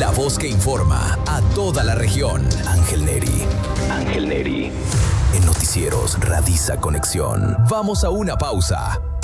La voz que informa a toda la región. Ángel Neri. Ángel Neri. En Noticieros Radiza Conexión. Vamos a una pausa.